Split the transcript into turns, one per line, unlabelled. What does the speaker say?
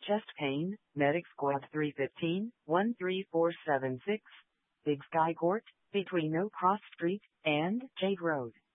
Chest pain, Medic Squad 315, 13476, Big Sky Court, between No Cross Street and Jade Road.